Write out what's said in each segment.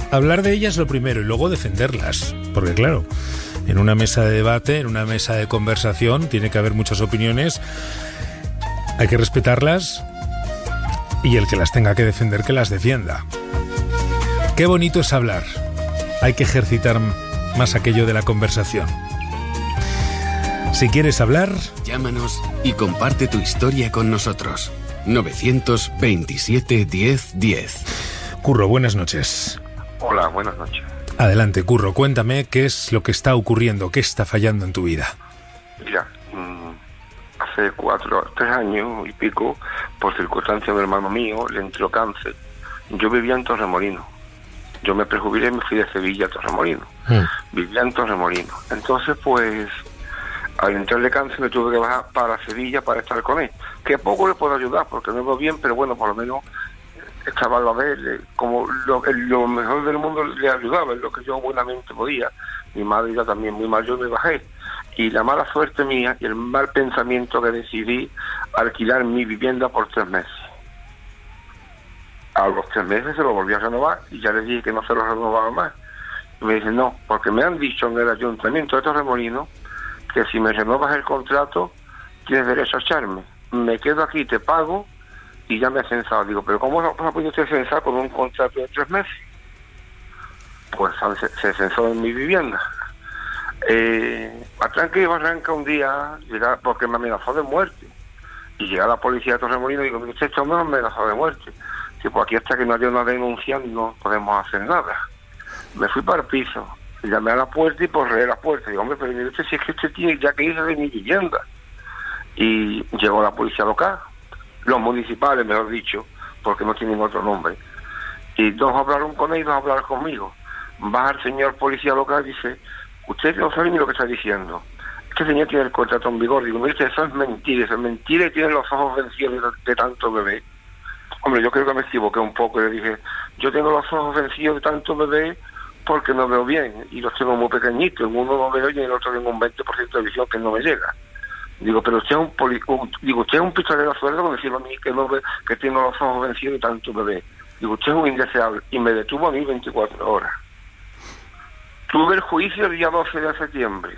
hablar de ellas lo primero y luego defenderlas. Porque claro, en una mesa de debate, en una mesa de conversación, tiene que haber muchas opiniones. Hay que respetarlas y el que las tenga que defender, que las defienda. Qué bonito es hablar. Hay que ejercitar más aquello de la conversación. Si quieres hablar, llámanos y comparte tu historia con nosotros. 927 10 10. Curro, buenas noches. Hola, buenas noches. Adelante, Curro, cuéntame qué es lo que está ocurriendo, qué está fallando en tu vida. Mira, hace 3 años y pico, por circunstancia de un hermano mío, le entró cáncer. Yo vivía en Torremolinos. Yo me prejubilé y me fui de Sevilla a Torremolinos. Vivía en Torremolinos. Entonces, pues, al entrarle cáncer me tuve que bajar para Sevilla para estar con él. Que poco le puedo ayudar porque no veo bien, pero bueno, por lo menos estaba a la vez, como lo mejor del mundo le ayudaba, en lo que yo buenamente podía. Mi madre ya también muy mal, yo me bajé. Y la mala suerte mía y el mal pensamiento que decidí alquilar mi vivienda por 3 meses. A los 3 meses se lo volví a renovar y ya le dije que no se lo renovaba más. Y me dicen, no, porque me han dicho en el ayuntamiento de Torremolinos que si me renovas el contrato tienes derecho a echarme. Me quedo aquí, te pago y ya me he censado. Digo, pero ¿cómo no ha podido usted censar con un contrato de 3 meses? Pues se censó en mi vivienda. Atranca y barranca un día, porque me amenazó de muerte. Y llega la policía de Torremolinos y digo, mire, este hombre me amenazó de muerte. Que pues aquí hasta que no haya una denuncia no podemos hacer nada. Me fui para el piso, llamé a la puerta y porré la puerta. Digo, hombre, pero mire usted, si es que usted tiene ya que irse de mi vivienda. Y llegó la policía local, los municipales, mejor dicho, porque no tienen otro nombre. Y 2 hablaron con él y 2 hablaron conmigo. Va el señor policía local y dice, usted no sabe ni lo que está diciendo. Este señor tiene el contrato en vigor. Digo, mire, eso es mentira y tiene los ojos vencidos de tanto bebé. Hombre, yo creo que me equivoqué un poco. Le dije, yo tengo los ojos vencidos de tanto bebé porque no veo bien y los tengo muy pequeñitos. En uno no veo y en el otro tengo un 20% de visión que no me llega. Digo, pero usted es un pistolero a sueldo con decirme a mí que no ve, que tengo los ojos vencidos de tanto bebé. Digo, usted es un indeseable. Y me detuvo a mí 24 horas. Tuve el juicio el día 12 de septiembre.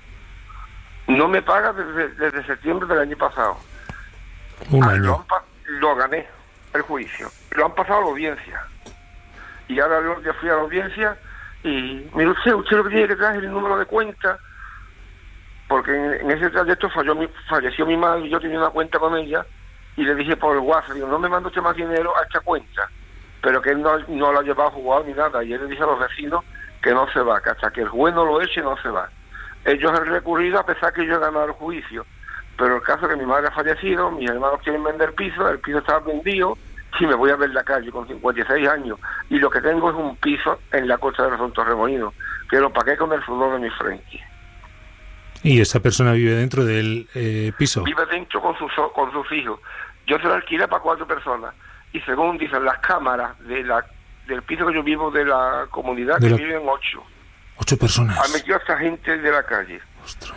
No me paga desde septiembre del año pasado. Un año. Lo gané, el juicio. Lo han pasado a la audiencia. Y ahora yo fui a la audiencia y, mire usted lo que tiene que traer es el número de cuenta, porque en ese trayecto falleció mi madre y yo tenía una cuenta con ella y le dije por el WhatsApp, digo, no me mande usted más dinero a esta cuenta, pero que él no la ha llevado jugado ni nada. Y él le dije a los vecinos que no se va, que hasta que el juez no lo eche no se va. Ellos han recurrido a pesar que yo he ganado el juicio, pero el caso es que mi madre ha fallecido, mis hermanos quieren vender piso, el piso está vendido y me voy a ver la calle con 56 años y lo que tengo es un piso en la costa de los Torremolinos que lo pagué con el sudor de mi frente. ¿Y esa persona vive dentro del piso? Vive dentro con sus hijos. Yo se lo alquilé para 4 personas y según dicen las cámaras del piso que yo vivo de la comunidad, que viven 8. 8 personas. Han metido a esta gente de la calle. Ostras.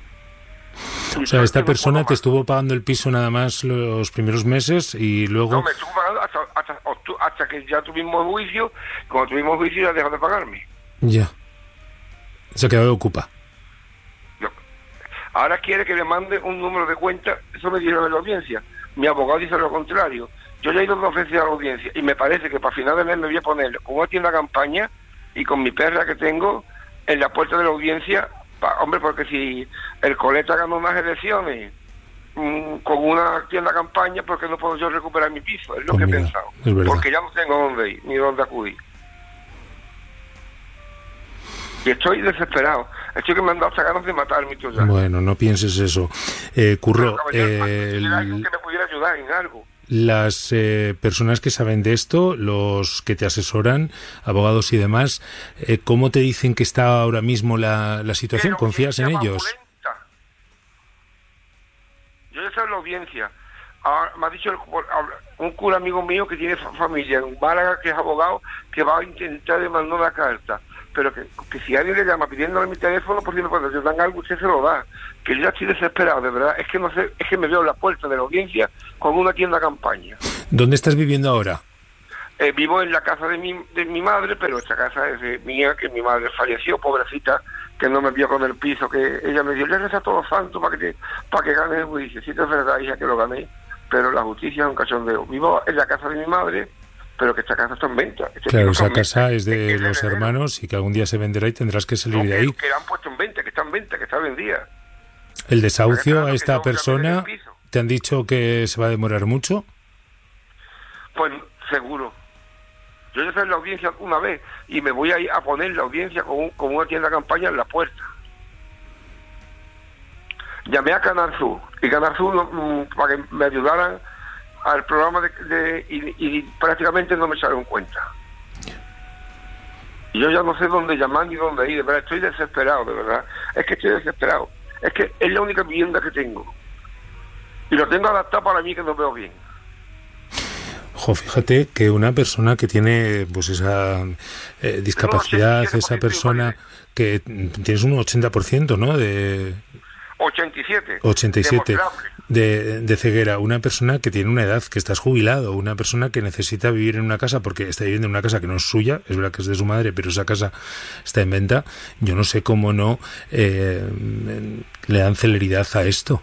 O sea, esta persona te estuvo pagando el piso nada más los primeros meses y luego... No, me estuvo pagando hasta que ya tuvimos juicio. Cuando tuvimos juicio ya dejó de pagarme. Ya. Se ha quedado ocupa. No. Ahora quiere que le mande un número de cuenta. Eso me dijeron en la audiencia. Mi abogado dice lo contrario. Yo ya he ido 2 veces a la audiencia y me parece que para final de mes me voy a poner con una tienda campaña y con mi perra que tengo en la puerta de la audiencia. Hombre, porque si el Coleta ganó unas elecciones con una tienda campaña, ¿por qué no puedo yo recuperar mi piso? Es lo que he pensado. Es verdad. Porque ya no tengo dónde ir, ni dónde acudir. Y estoy desesperado. Estoy que me han dado hasta ganas de matarme. Ya. Bueno, no pienses eso. Curro, alguien que me pudiera ayudar en algo. Las personas que saben de esto, los que te asesoran, abogados y demás, ¿cómo te dicen que está ahora mismo la situación? ¿Confías en ellos? Yo ya sé la audiencia. Ahora, me ha dicho un cura amigo mío que tiene familia en Málaga, que es abogado, que va a intentar demandar una carta. Pero que si alguien le llama pidiéndole mi teléfono, por si me puede ayudar algo, usted se lo da. Que yo ya estoy desesperado, de verdad. Es que no sé, es que me veo en la puerta de la audiencia con una tienda campaña. ¿Dónde estás viviendo ahora? Vivo en la casa de mi madre, pero esta casa es mía, que mi madre falleció, pobrecita, que no me vio con el piso, que ella me dio, le reza a todos los santos para que gane. Y dice, sí, que es verdad, hija, que lo gané, pero la justicia es un cachondeo. Vivo en la casa de mi madre, pero que esta casa está en venta. Claro, esa casa es de los hermanos y que algún día se venderá y tendrás que salir de ahí. Que la han puesto en venta, que está en venta, que está vendida. ¿El desahucio a esta persona te han dicho que se va a demorar mucho? Pues seguro. Yo ya en la audiencia una vez y me voy a ir a poner la audiencia con una tienda de campaña en la puerta. Llamé a Canal Sur y Canal Sur para que me ayudaran al programa y prácticamente no me salieron cuenta. Y yo ya no sé dónde llamar ni dónde ir, de verdad, estoy desesperado, de verdad. Es que estoy desesperado. Es que es la única vivienda que tengo. Y lo tengo adaptado para mí, que no veo bien. Jo, fíjate que una persona que tiene pues esa discapacidad, esa persona que tienes un 80%, ¿no? De 87 de ceguera, una persona que tiene una edad, que estás jubilado, una persona que necesita vivir en una casa porque está viviendo en una casa que no es suya, es verdad que es de su madre, pero esa casa está en venta. Yo no sé cómo no le dan celeridad a esto.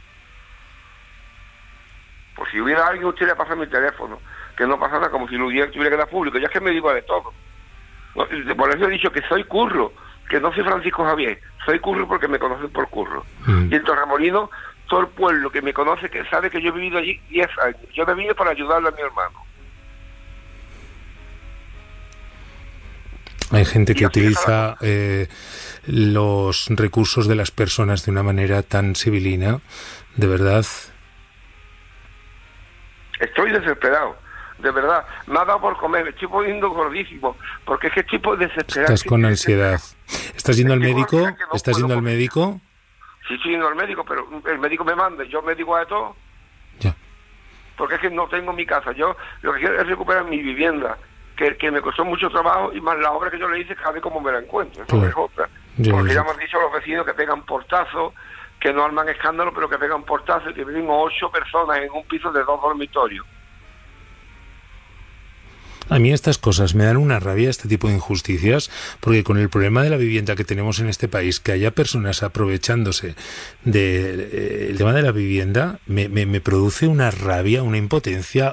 Pues si hubiera alguien, usted le pasa mi teléfono, que no pasa nada, como si lo tuviera que dar público. Ya es que me digo de todo. Por eso he dicho que soy Curro, que no soy Francisco Javier. Soy Curro porque me conocen por Curro. Y en Torremolinos, todo el pueblo que me conoce, que sabe que yo he vivido allí 10 años. Yo me vine para ayudarle a mi hermano. Hay gente que utiliza los recursos de las personas de una manera tan civilina, de verdad. Estoy desesperado, de verdad. Me ha dado por comer, me estoy poniendo gordísimo, porque es que estoy desesperado. Estás con ansiedad. ¿Estás yendo al médico? ¿Estás yendo al médico? Sí, estoy yendo al médico, pero el médico me manda, yo me digo de todo. Ya. Porque es que no tengo mi casa. Yo lo que quiero es recuperar mi vivienda, que me costó mucho trabajo, y más la obra que yo le hice, cada vez como me la encuentro. Eso es otra. Porque ya me han dicho los vecinos que pegan portazos, que no arman escándalo, pero que pegan portazos, y que viven 8 personas en un piso de 2 dormitorios. A mí estas cosas me dan una rabia, este tipo de injusticias, porque con el problema de la vivienda que tenemos en este país, que haya personas aprovechándose del tema de la vivienda, me produce una rabia, una impotencia,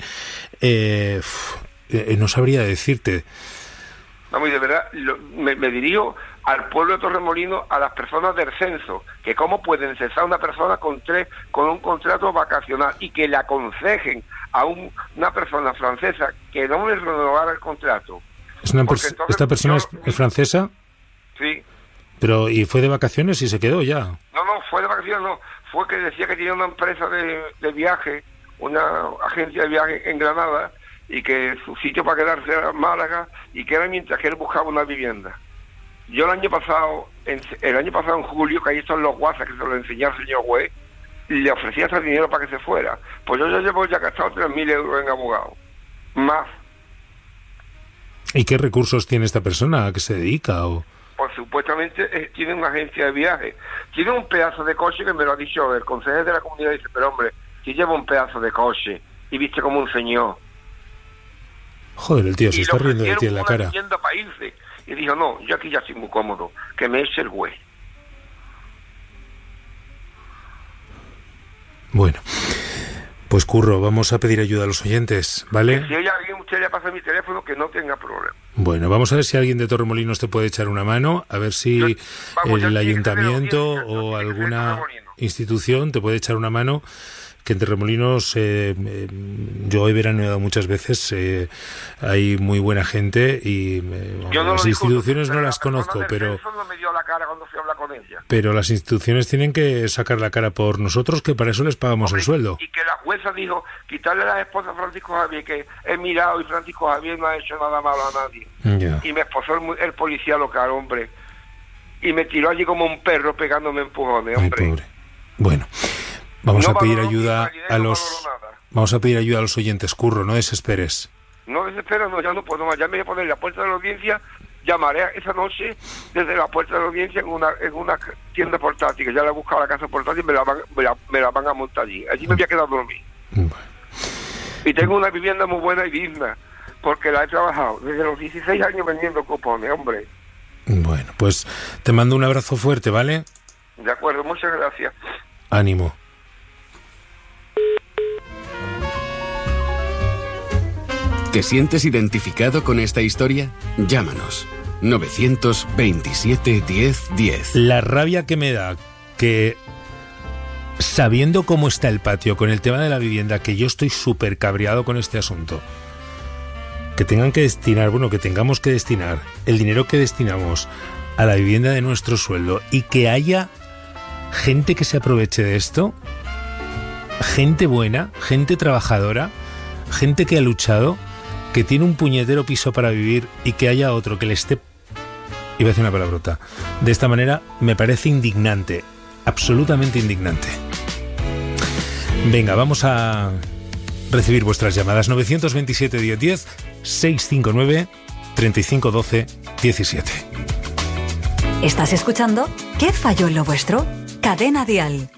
no sabría decirte. Vamos, y de verdad, me dirijo al pueblo de Torremolinos, a las personas del censo, que cómo pueden cesar a una persona con un contrato vacacional y que le aconsejen a una persona francesa que no le renovara el contrato. ¿Esta persona es francesa? Sí. Pero, ¿y fue de vacaciones y se quedó ya? No, fue de vacaciones, no. Fue que decía que tenía una empresa de viaje, una agencia de viaje en Granada, y que su sitio para quedarse era Málaga, y que era mientras que él buscaba una vivienda. Yo el año pasado en julio, que ahí están los WhatsApp que se lo enseñé al señor juez, y le ofrecía ese dinero para que se fuera. Pues yo llevo ya gastado 3.000 euros en abogado. Más. ¿Y qué recursos tiene esta persona? ¿A qué se dedica? Pues supuestamente tiene una agencia de viaje. Tiene un pedazo de coche que me lo ha dicho el consejero de la comunidad. Dice, pero hombre, si lleva un pedazo de coche y viste como un señor. Joder, el tío se está riendo de ti en la cara. Para irse. Y dijo, no, yo aquí ya estoy muy cómodo, que me eche el juez. Bueno, pues Curro, vamos a pedir ayuda a los oyentes, ¿vale? Que si hay alguien, usted le pasa mi teléfono, que no tenga problema. Bueno, vamos a ver si alguien de Torremolinos te puede echar una mano, a ver si el ayuntamiento o alguna institución te puede echar una mano, que en Torremolinos yo he veraneado muchas veces, hay muy buena gente y las instituciones no las conozco, pero no me dio la cara cuando fui a hablar con ella. Pero las instituciones tienen que sacar la cara por nosotros, que para eso les pagamos el sueldo. Y que la jueza dijo, quitarle a la esposa a Francisco Javier, que he mirado y Francisco Javier no ha hecho nada malo a nadie. Ya. Y me esposó el policía local, hombre, y me tiró allí como un perro pegándome empujones, hombre. Ay, pobre. Bueno, vamos a pedir ayuda a los oyentes, Curro, no desesperes. No desespero, no, ya no puedo más, ya me voy a poner en la puerta de la audiencia, llamaré esa noche desde la puerta de la audiencia en una tienda portátil, que ya la he buscado la casa portátil y me la van a montar allí. Allí me voy a quedar a dormir. Bueno. Y tengo una vivienda muy buena y digna, porque la he trabajado desde los 16 años vendiendo cupones, hombre. Bueno, pues te mando un abrazo fuerte, ¿vale? De acuerdo, muchas gracias. Ánimo. ¿Te sientes identificado con esta historia? Llámanos. 927 10 10. La rabia que me da que, sabiendo cómo está el patio con el tema de la vivienda, que yo estoy súper cabreado con este asunto, que tengan que destinar, que tengamos que destinar el dinero que destinamos a la vivienda de nuestro sueldo y que haya gente que se aproveche de esto, gente buena, gente trabajadora, gente que ha luchado, que tiene un puñetero piso para vivir y que haya otro que le esté, iba a decir una palabrota, de esta manera, me parece indignante, absolutamente indignante. Venga, vamos a recibir vuestras llamadas. 927 10 10, 659 35 12 17. ¿Estás escuchando? ¿Qué falló en lo vuestro? Cadena Dial.